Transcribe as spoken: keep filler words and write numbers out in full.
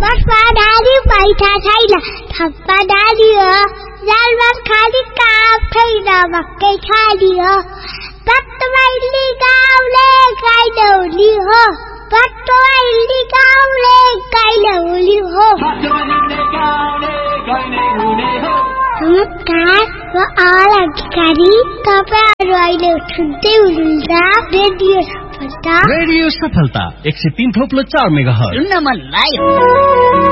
बसमा डाली पैसा छैन थप्पा डाली हो लालबार खाली काम छैन भक्कै खाली हो पत्तमाइली गाउँले गाइलौली हो पत्तमाइली गाउँले गाइलौली हो नमस्कार म आला अधिकारी तपाईहरु अहिले सुन्दै हुनुहुन्छ रेडियो सफलता रेडियो सफलता एक सय तीन थोप्लो चार मेगाहर्ज सुन्न मन लाग्यो।